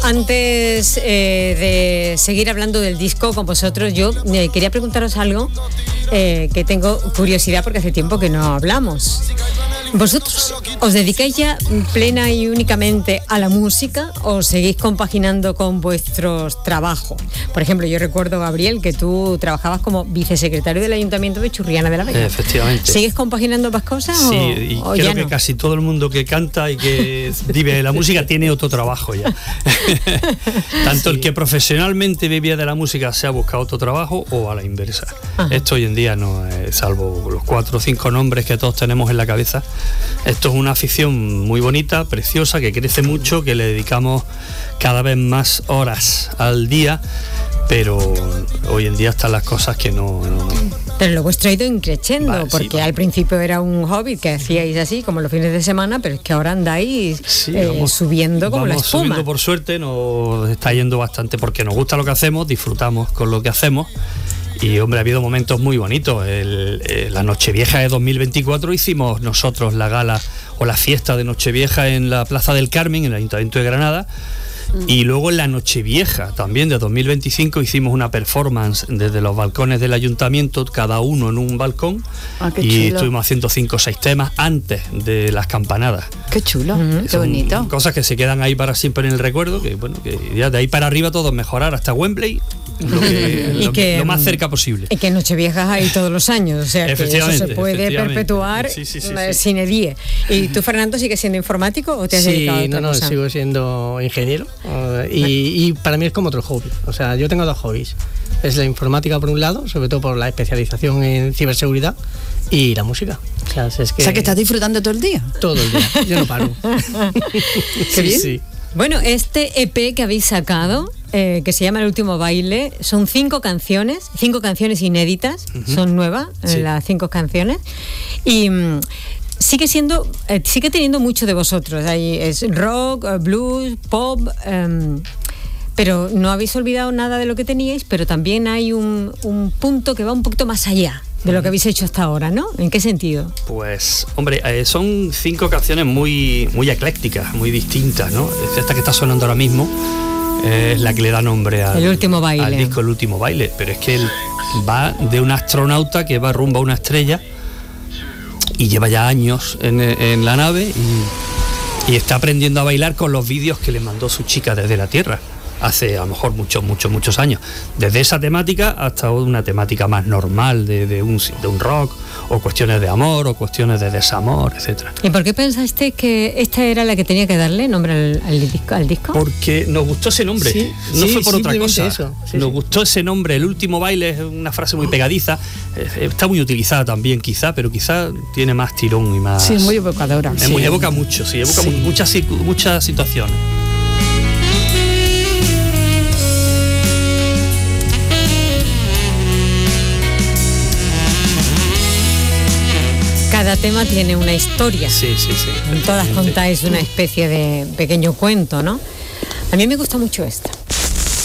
Antes de seguir hablando del disco con vosotros, yo quería preguntaros algo que tengo curiosidad porque hace tiempo que no hablamos. ¿Vosotros os dedicáis ya plena y únicamente a la música o seguís compaginando con vuestros trabajos? Por ejemplo, yo recuerdo, Gabriel, que tú trabajabas como vicesecretario del Ayuntamiento de Churriana de la Vega. Efectivamente. ¿Sigues compaginando ambas cosas? Sí, y o creo ya que no? casi todo el mundo que canta y que vive de la música tiene otro trabajo ya. Tanto el que profesionalmente vivía de la música se ha buscado otro trabajo o a la inversa. Ajá. Esto hoy en día no es, salvo los 4 o 5 nombres que todos tenemos en la cabeza. Esto es una afición muy bonita, preciosa, que crece mucho, que le dedicamos cada vez más horas al día, pero hoy en día están las cosas que no. Pero lo vuestro ha ido increciendo, vale, porque sí, al principio era un hobby que hacíais así, como los fines de semana, pero es que ahora andáis subiendo como la espuma. Vamos subiendo, por suerte, nos está yendo bastante, porque nos gusta lo que hacemos, disfrutamos con lo que hacemos. Y hombre, ha habido momentos muy bonitos. La Nochevieja de 2024 hicimos nosotros la gala o la fiesta de Nochevieja en la Plaza del Carmen, en el Ayuntamiento de Granada. Y luego en la Nochevieja también de 2025 hicimos una performance desde los balcones del ayuntamiento, cada uno en un balcón, y chulo. Estuvimos haciendo 5 o 6 temas antes de las campanadas. Qué chulo, qué bonito. Cosas que se quedan ahí para siempre en el recuerdo, que bueno, que ya de ahí para arriba todo mejorar hasta Wembley, lo más cerca posible. Y que Nocheviejas hay todos los años, o sea que eso se puede perpetuar sine die. ¿Y tú, Fernando, sigues siendo informático o te has dedicado a otra cosa? No, sigo siendo ingeniero. Y para mí es como otro hobby. O sea, yo tengo 2 hobbies. Es la informática por un lado, sobre todo por la especialización en ciberseguridad, y la música. O sea, que estás disfrutando todo el día. Todo el día, yo no paro. Qué bien. Sí. Bueno, este EP que habéis sacado, que se llama El Último Baile, son 5 canciones inéditas, son nuevas, las 5 canciones, y sigue teniendo mucho de vosotros. Ahí es rock, blues, pop, pero no habéis olvidado nada de lo que teníais, pero también hay un punto que va un poquito más allá de lo que habéis hecho hasta ahora, ¿no? ¿En qué sentido? Pues, hombre, son 5 canciones muy, muy eclécticas, muy distintas, ¿no? Esta que está sonando ahora mismo es la que le da nombre al Último Baile. Al disco El Último Baile, pero es que él va de un astronauta que va rumbo a una estrella y lleva ya años en la nave y está aprendiendo a bailar con los vídeos que le mandó su chica desde la Tierra hace a lo mejor muchos años, desde esa temática hasta una temática más normal de un rock, o cuestiones de amor, o cuestiones de desamor, etcétera. ¿Y por qué pensaste que esta era la que tenía que darle nombre al disco? Porque nos gustó ese nombre, no fue por otra cosa. Nos gustó ese nombre. El Último Baile es una frase muy pegadiza, está muy utilizada también quizá, pero quizá tiene más tirón y más... Sí, muy evocadora. Evoca mucho, muchas situaciones. Cada tema tiene una historia. Sí. Todas contáis una especie de pequeño cuento, ¿no? A mí me gusta mucho esta.